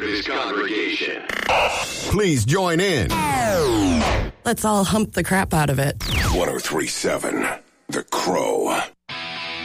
part of his congregation. Please join in. Let's all hump the crap out of it. 1037 The Crow.